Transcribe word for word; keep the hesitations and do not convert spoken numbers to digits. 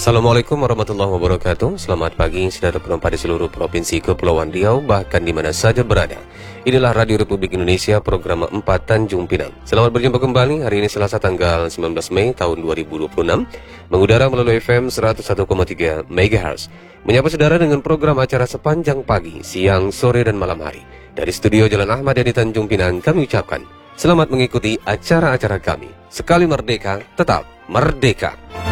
Assalamualaikum warahmatullahi wabarakatuh. Selamat pagi saudara penumpang di seluruh provinsi Kepulauan Riau, bahkan di mana saja berada. Inilah Radio Republik Indonesia, program empat Tanjung Pinang. Selamat berjumpa kembali hari ini Selasa tanggal sembilan belas Mei tahun dua ribu dua puluh enam, mengudara melalui F M seratus satu koma tiga MHz. Menyapa saudara dengan program acara sepanjang pagi, siang, sore, dan malam hari. Dari studio Jalan Ahmad Yani Tanjung Pinang, kami ucapkan selamat mengikuti acara-acara kami. Sekali merdeka, tetap merdeka.